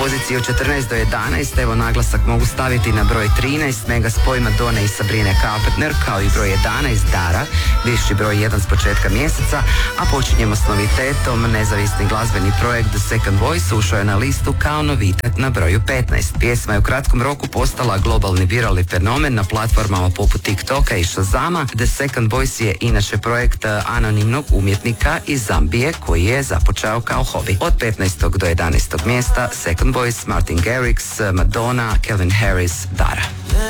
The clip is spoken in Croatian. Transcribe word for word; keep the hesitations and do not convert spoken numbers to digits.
poziciji od četrnaest do jedanaest, evo naglasak mogu staviti na broj trinaest, Mega Spoj Madone i Sabrine Carpenter, kao i broj jedanaest Dara, bivši broj jedan s početka mjeseca, a počinjemo s novitetom. Nezavisni glazbeni projekt The Second Voice ušao je na listu kao novitet na broju petnaest. Pjesma je u kratkom roku postala globalni viralni fenomen na platformama poput TikToka i Shazama. The Second Voice je inače projekt anonimnog umjetnika iz Zambije koji je započeo kao hobi. Od petnaestog do jedanaestog mjesta Second Voice, Martin Garrix, Madonna, Calvin Harris, Dara.